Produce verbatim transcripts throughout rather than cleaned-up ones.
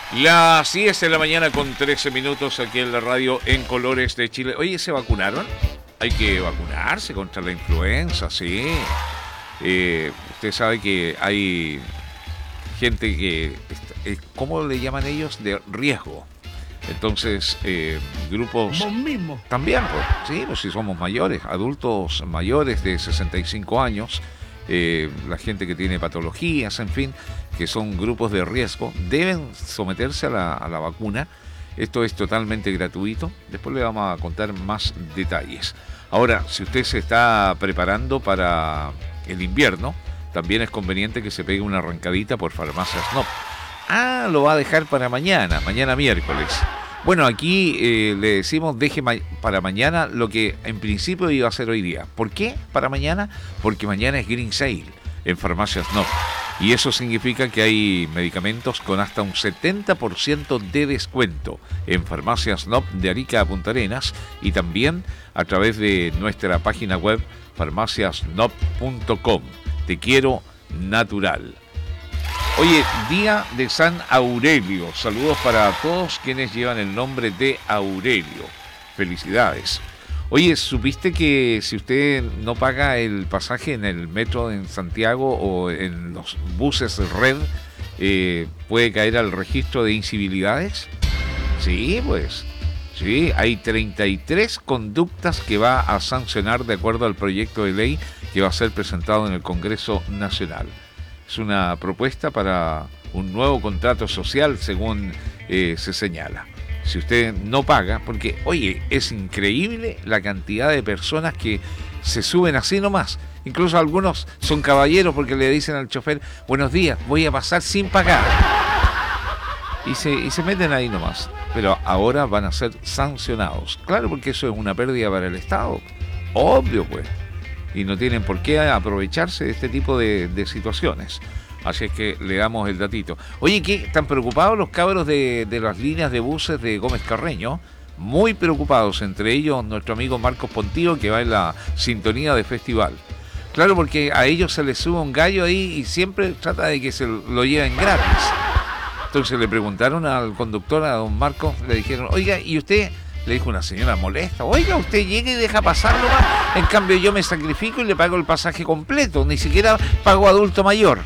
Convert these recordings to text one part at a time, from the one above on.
Las diez de la mañana con trece minutos aquí en la radio En Colores de Chile. Oye, ¿se vacunaron? Hay que vacunarse contra la influenza, sí. Eh, usted sabe que hay gente que, eh, ¿cómo le llaman ellos? De riesgo. Entonces, eh, grupos... Vos mismo. También, pues, sí, pues si somos mayores, adultos mayores de sesenta y cinco años, eh, la gente que tiene patologías, en fin, que son grupos de riesgo, deben someterse a la, a la vacuna. Esto es totalmente gratuito. Después le vamos a contar más detalles. Ahora, si usted se está preparando para el invierno, también es conveniente que se pegue una arrancadita por Farmacias N O P. Ah, lo va a dejar para mañana, mañana miércoles. Bueno, aquí eh, le decimos deje ma- para mañana lo que en principio iba a hacer hoy día. ¿Por qué para mañana? Porque mañana es Green Sale en Farmacias N O P. Y eso significa que hay medicamentos con hasta un setenta por ciento de descuento en Farmacias N O P de Arica a Punta Arenas y también a través de nuestra página web farmacias nop punto com. Te quiero natural. Oye, día de San Aurelio. Saludos para todos quienes llevan el nombre de Aurelio. Felicidades. Oye, ¿supiste que si usted no paga el pasaje en el metro en Santiago o en los buses Red, eh, puede caer al registro de incivilidades? Sí, pues. Sí, hay treinta y tres conductas que va a sancionar de acuerdo al proyecto de ley que va a ser presentado en el Congreso Nacional. Es una propuesta para un nuevo contrato social, según eh, se señala. Si usted no paga, porque, oye, es increíble la cantidad de personas que se suben así nomás. Incluso algunos son caballeros porque le dicen al chofer, buenos días, voy a pasar sin pagar. Y se, y se meten ahí nomás. Pero ahora van a ser sancionados. Claro, porque eso es una pérdida para el Estado. Obvio, pues. Y no tienen por qué aprovecharse de este tipo de, de situaciones. Así es que le damos el datito. Oye, ¿qué están preocupados los cabros de, de las líneas de buses de Gómez Carreño? Muy preocupados, entre ellos nuestro amigo Marcos Pontío, que va en la sintonía de festival. Claro, porque a ellos se les sube un gallo ahí y siempre trata de que se lo lleven gratis. Entonces le preguntaron al conductor, a don Marcos, le dijeron, oiga, ¿y usted? Le dijo una señora molesta, oiga, usted llega y deja pasar nomás, en cambio yo me sacrifico y le pago el pasaje completo, ni siquiera pago adulto mayor.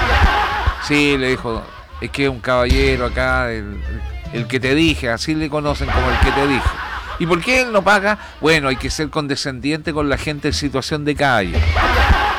Sí, le dijo, es que es un caballero acá, el, el que te dije, así le conocen como el que te dije. ¿Y por qué él no paga? Bueno, hay que ser condescendiente con la gente en situación de calle.